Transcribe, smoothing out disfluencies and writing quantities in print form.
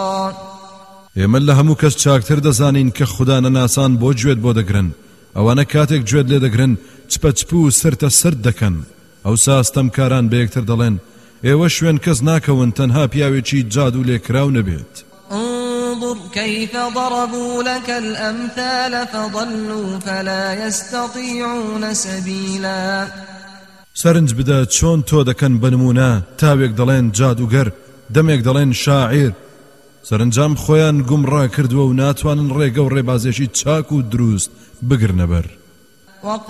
ئێمە لە هەموو کەس چاکتر دەزانین کە خوددا نەناسان بۆ گوێت بۆ دەگرن ئەوانە کاتێک گوێت لێ دەگرن چپە و سرتە سرد دەکەن ئەوسا ئەستەمکاران بە یەکتر دەڵێن ئێوە شوێن کەس ناکەون تەنها پیاوێکی جادو لێکراو نەبێت انظر كيف ضربوا لك الأمثال فضلوا فلا يستطيعون سبيلا سەرنج بدە چۆن تۆ دەکەن بنمونە تاوێک دەڵێن جادوگەر دەمێک دەڵێن شاعیر سەرنجام خۆیان گومڕا کردووە و ناتوانن ڕێگە و ڕێبازێکی چاک و دروست بگرنە بەر